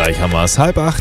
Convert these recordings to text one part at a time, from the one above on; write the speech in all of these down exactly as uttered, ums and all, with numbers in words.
Gleich haben wir es halb acht.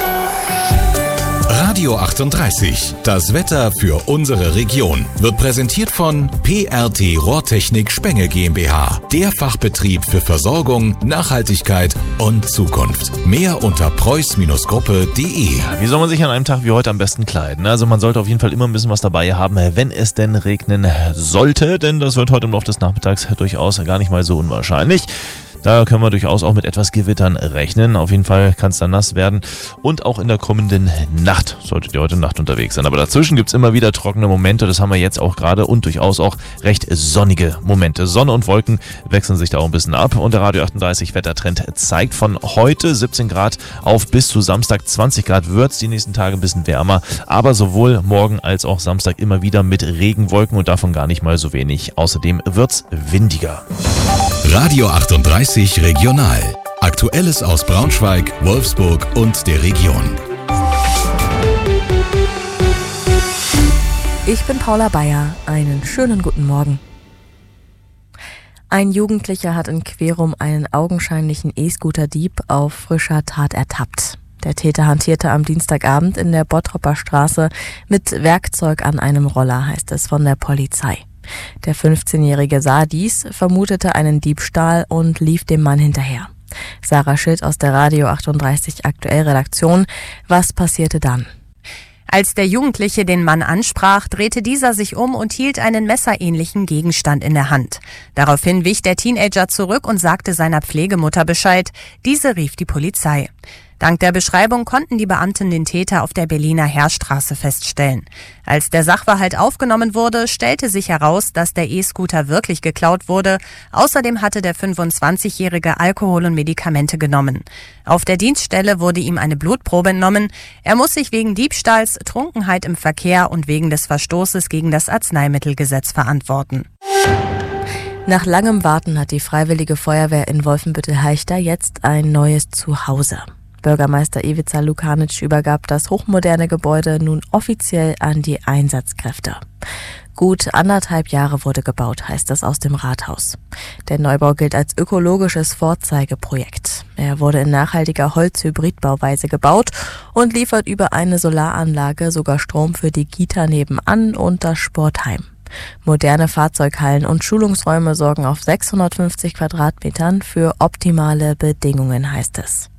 Radio achtunddreißig, das Wetter für unsere Region, wird präsentiert von P R T Rohrtechnik Spenge GmbH, der Fachbetrieb für Versorgung, Nachhaltigkeit und Zukunft. Mehr unter preuß Gruppe punkt de. Wie soll man sich an einem Tag wie heute am besten kleiden? Also man sollte auf jeden Fall immer ein bisschen was dabei haben, wenn es denn regnen sollte, denn das wird heute im Laufe des Nachmittags durchaus gar nicht mal so unwahrscheinlich. Da können wir durchaus auch mit etwas Gewittern rechnen. Auf jeden Fall kann es dann nass werden. Und auch in der kommenden Nacht solltet ihr heute Nacht unterwegs sein. Aber dazwischen gibt es immer wieder trockene Momente. Das haben wir jetzt auch gerade und durchaus auch recht sonnige Momente. Sonne und Wolken wechseln sich da auch ein bisschen ab. Und der Radio achtunddreißig Wettertrend zeigt von heute siebzehn Grad auf bis zu Samstag zwanzig Grad wird es die nächsten Tage ein bisschen wärmer. Aber sowohl morgen als auch Samstag immer wieder mit Regenwolken und davon gar nicht mal so wenig. Außerdem wird es windiger. Radio achtunddreißig Regional. Aktuelles aus Braunschweig, Wolfsburg und der Region. Ich bin Paula Bayer. Einen schönen guten Morgen. Ein Jugendlicher hat in Querum einen augenscheinlichen E-Scooter-Dieb auf frischer Tat ertappt. Der Täter hantierte am Dienstagabend in der Bottropper Straße mit Werkzeug an einem Roller, heißt es von der Polizei. Der fünfzehnjährige sah dies, vermutete einen Diebstahl und lief dem Mann hinterher. Sarah Schild aus der Radio achtunddreißig Aktuell Redaktion. Was passierte dann? Als der Jugendliche den Mann ansprach, drehte dieser sich um und hielt einen messerähnlichen Gegenstand in der Hand. Daraufhin wich der Teenager zurück und sagte seiner Pflegemutter Bescheid. Diese rief die Polizei. Dank der Beschreibung konnten die Beamten den Täter auf der Berliner Heerstraße feststellen. Als der Sachverhalt aufgenommen wurde, stellte sich heraus, dass der E-Scooter wirklich geklaut wurde. Außerdem hatte der fünfundzwanzigjährige Alkohol und Medikamente genommen. Auf der Dienststelle wurde ihm eine Blutprobe entnommen. Er muss sich wegen Diebstahls, Trunkenheit im Verkehr und wegen des Verstoßes gegen das Arzneimittelgesetz verantworten. Nach langem Warten hat die Freiwillige Feuerwehr in Wolfenbüttel-Halchter jetzt ein neues Zuhause. Bürgermeister Ivica Lukanic übergab das hochmoderne Gebäude nun offiziell an die Einsatzkräfte. Gut anderthalb Jahre wurde gebaut, heißt es aus dem Rathaus. Der Neubau gilt als ökologisches Vorzeigeprojekt. Er wurde in nachhaltiger Holzhybridbauweise gebaut und liefert über eine Solaranlage sogar Strom für die Kita nebenan und das Sportheim. Moderne Fahrzeughallen und Schulungsräume sorgen auf sechshundertfünfzig Quadratmetern für optimale Bedingungen, heißt es.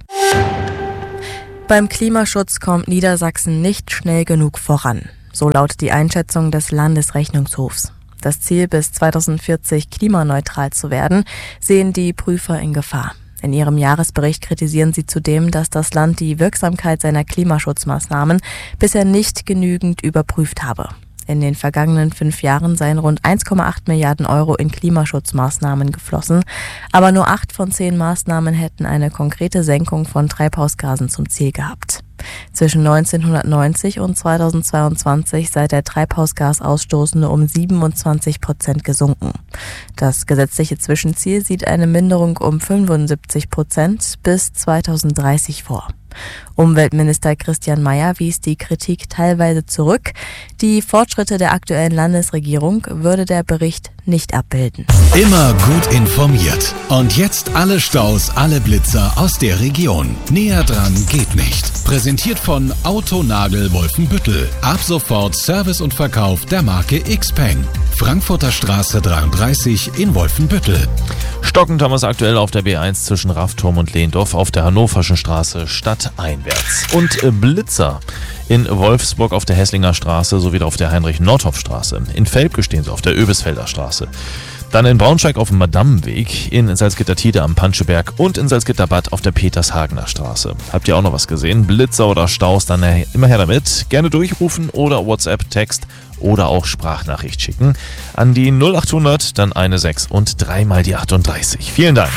Beim Klimaschutz kommt Niedersachsen nicht schnell genug voran. So lautet die Einschätzung des Landesrechnungshofs. Das Ziel, bis zweitausendvierzig klimaneutral zu werden, sehen die Prüfer in Gefahr. In ihrem Jahresbericht kritisieren sie zudem, dass das Land die Wirksamkeit seiner Klimaschutzmaßnahmen bisher nicht genügend überprüft habe. In den vergangenen fünf Jahren seien rund eins Komma acht Milliarden Euro in Klimaschutzmaßnahmen geflossen, aber nur acht von zehn Maßnahmen hätten eine konkrete Senkung von Treibhausgasen zum Ziel gehabt. Zwischen neunzehnhundertneunzig und zweitausendzweiundzwanzig sei der Treibhausgasausstoß nur um siebenundzwanzig Prozent gesunken. Das gesetzliche Zwischenziel sieht eine Minderung um fünfundsiebzig Prozent bis zweitausenddreißig vor. Umweltminister Christian Mayer wies die Kritik teilweise zurück. Die Fortschritte der aktuellen Landesregierung würde der Bericht nicht abbilden. Immer gut informiert. Und jetzt alle Staus, alle Blitzer aus der Region. Näher dran geht nicht. Präsentiert von Autonagel Wolfenbüttel. Ab sofort Service und Verkauf der Marke Xpeng. Frankfurter Straße dreiunddreißig in Wolfenbüttel. Stockend haben wir es aktuell auf der B eins zwischen Raffturm und Lehndorf auf der Hannoverschen Straße stadteinwärts. Und Blitzer in Wolfsburg auf der Hesslinger Straße sowie auf der Heinrich-Nordhoff-Straße. In Velpke stehen sie auf der Öbisfelder Straße. Dann in Braunschweig auf dem Madammenweg, in Salzgitter-Tide am Panscheberg und in Salzgitter-Bad auf der Petershagener Straße. Habt ihr auch noch was gesehen? Blitzer oder Staus, dann immer her damit. Gerne durchrufen oder WhatsApp, Text oder auch Sprachnachricht schicken an die null achthundert, dann eine sechs und dreimal die achtunddreißig. Vielen Dank.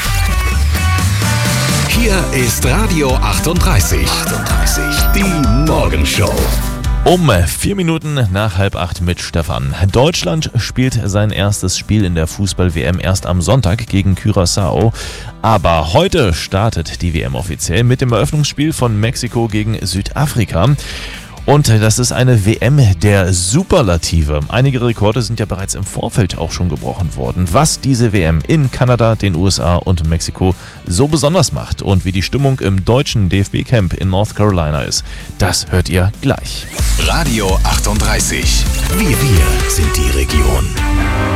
Hier ist Radio achtunddreißig. achtunddreißig. Die Morgenshow. Um vier Minuten nach halb acht mit Stefan. Deutschland spielt sein erstes Spiel in der Fußball-W M erst am Sonntag gegen Curaçao. Aber heute startet die W M offiziell mit dem Eröffnungsspiel von Mexiko gegen Südafrika. Und das ist eine W M der Superlative. Einige Rekorde sind ja bereits im Vorfeld auch schon gebrochen worden. Was diese W M in Kanada, den U S A und Mexiko so besonders macht und wie die Stimmung im deutschen D F B-Camp in North Carolina ist, das hört ihr gleich. Radio achtunddreißig. Wir, wir sind die Region.